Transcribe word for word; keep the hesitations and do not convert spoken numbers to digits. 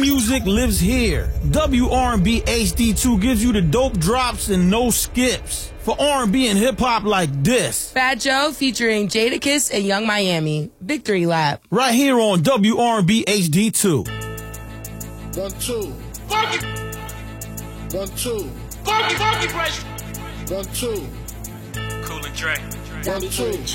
music lives here. W R and B H D two gives you the dope drops and no skips. For R and B and hip-hop like this. Fat Joe featuring Jadakiss and Young Miami. Victory Lap. Right here on W R and B H D two. One, two. Funky. One, two. Funky, funky fresh. One, two. Cool and Dre. One, two.